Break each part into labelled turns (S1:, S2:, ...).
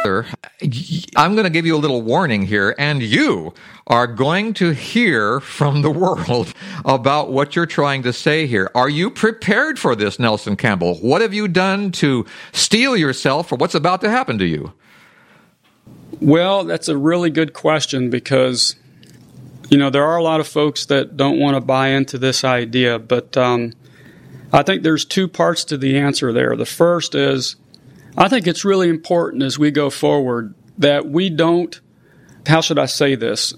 S1: I'm going to give you a little warning here, and you are going to hear from the world about what you're trying to say here. Are you prepared for this, Nelson Campbell? What have you done to steel yourself for what's about to happen to you?
S2: Well, that's a really good question because, there are a lot of folks that don't want to buy into this idea, but I think there's two parts to the answer there. The first is, I think it's really important as we go forward that we don't, how should I say this?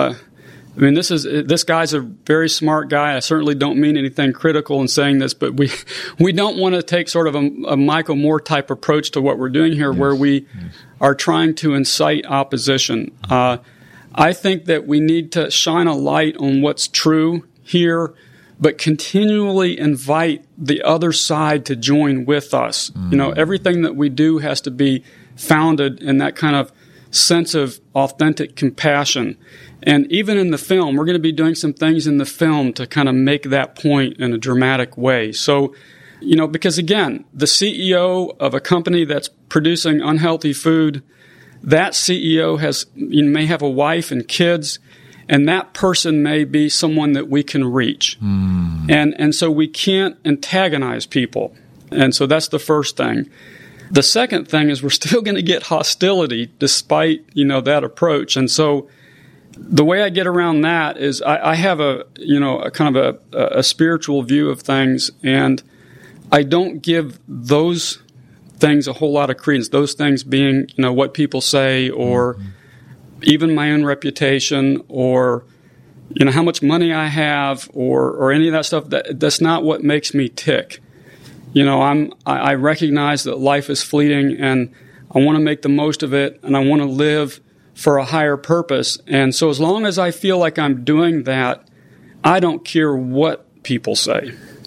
S2: This guy's a very smart guy. I certainly don't mean anything critical in saying this, but we don't want to take sort of a Michael Moore type approach to what we're doing here, where we are trying to incite opposition. I think that we need to shine a light on what's true here, but continually invite the other side to join with us. Everything that we do has to be founded in that kind of sense of authentic compassion. And even in the film, we're going to be doing some things in the film to kind of make that point in a dramatic way. So, because again, the CEO of a company that's producing unhealthy food, that CEO may have a wife and kids, and that person may be someone that we can reach. And so we can't antagonize people. And so that's the first thing. The second thing is we're still going to get hostility despite, that approach. And so the way I get around that is I have a kind of a spiritual view of things, and I don't give those things a whole lot of credence. Those things being, what people say, or even my own reputation, or how much money I have, or any of that stuff. That's not what makes me tick. I recognize that life is fleeting, and I want to make the most of it, and I want to live for a higher purpose. And so as long as I feel like I'm doing that, I don't care what people say.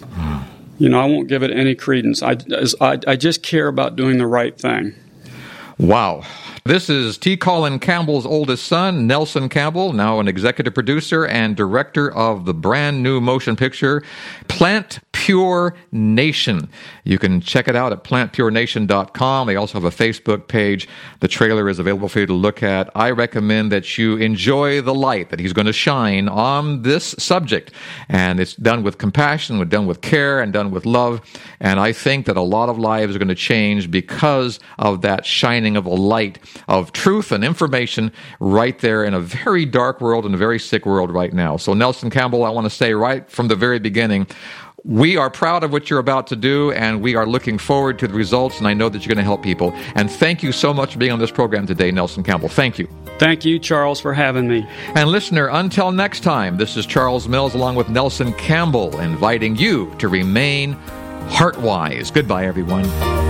S2: I won't give it any credence. I just care about doing the right thing.
S1: Wow. This is T. Colin Campbell's oldest son, Nelson Campbell, now an executive producer and director of the brand new motion picture, Plant Pure Nation. You can check it out at plantpurenation.com. They also have a Facebook page. The trailer is available for you to look at. I recommend that you enjoy the light that he's going to shine on this subject. And it's done with compassion, done with care, and done with love. And I think that a lot of lives are going to change because of that shining of a light of truth and information right there in a very dark world and a very sick world right now. So Nelson Campbell, I want to say right from the very beginning, we are proud of what you're about to do, and we are looking forward to the results, and I know that you're going to help people. And thank you so much for being on this program today, Nelson Campbell. Thank you.
S2: Thank you, Charles, for having me.
S1: And listener, until next time, this is Charles Mills along with Nelson Campbell, inviting you to remain heart-wise. Goodbye, everyone.